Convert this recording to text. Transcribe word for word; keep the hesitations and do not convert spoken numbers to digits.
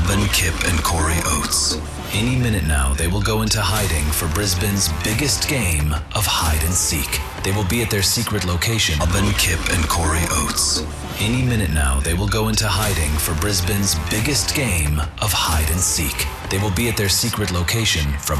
Alban, Kip, and Corey Oates. Any minute now, they will go into hiding for Brisbane's biggest game of hide and seek. They will be at their secret location, Alban, Kip, and Corey Oates. Any minute now, they will go into hiding for Brisbane's biggest game of hide and seek. They will be at their secret location from